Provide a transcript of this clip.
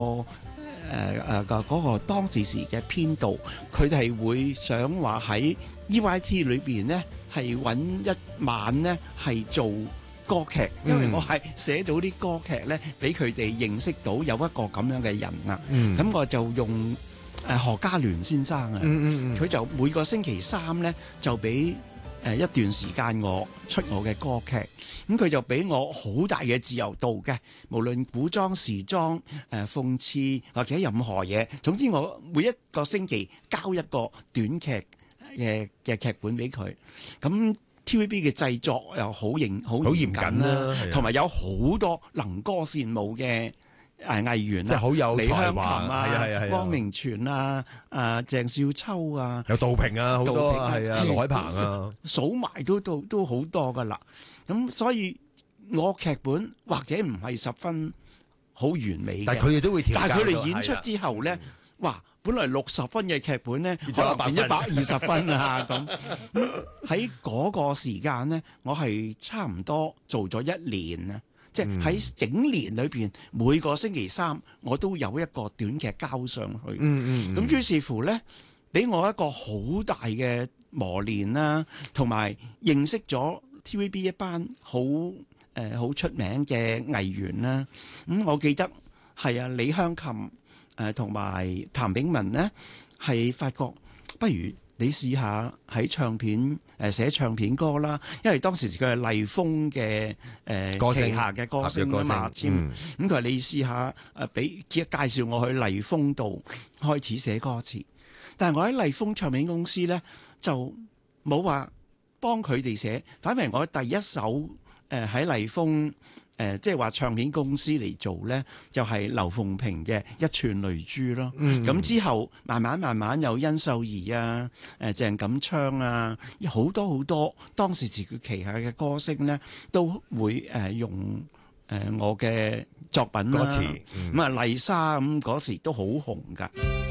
嗰個當時嘅編導，佢哋會想話喺 EYT 裏邊呢，係揾一晚呢係做歌劇，因為我係寫到啲歌劇呢，俾佢哋認識到有一個咁樣嘅人啊。咁我就用何家聯先生啊，佢就每個星期三呢，就俾一段時間我出我嘅歌劇，咁佢就俾我好大嘅自由度嘅，無論古裝、時裝、諷刺或者任何嘢，總之我每一個星期交一個短劇嘅劇本俾佢。咁 TVB 嘅製作又好嚴謹啦，同埋有好多能歌善舞嘅藝員， 即係好有才華啊，汪明荃啊，鄭少秋啊， 有杜平啊，好多係啊，盧海鵬啊， 數埋都好多噶啦。咁所以我劇本或者唔係十分好完美嘅， 但係佢哋都會調教。 但係佢哋演出之後咧，哇！本來60分嘅劇本咧，可能變120分啊咁。喺嗰個時間咧，我係差唔多做咗1年啊。即係喺整年裏邊，每個星期三我都有一個短劇交上去。咁於是乎咧，俾我一個好大嘅磨練啦，同埋認識咗 TVB 一班好出名嘅藝員啦。我記得係啊，李香琴同埋譚炳文呢，係發覺不如你試下喺唱片寫唱片歌啦，因為當時佢係麗風嘅旗下嘅歌星啊嘛，咁佢話你試下俾介紹我去麗風度開始寫歌詞，但係我喺麗風唱片公司咧就冇話幫佢哋寫，反為我第一首喺麗風即係話唱片公司嚟做咧，就係劉鳳萍嘅一串淚珠咯。咁之後慢慢有甄秀儀啊、鄭錦昌啊，好多當時自己旗下嘅歌星咧，都會用我嘅作品啦。歌詞咁啊，麗莎咁嗰時都好紅噶。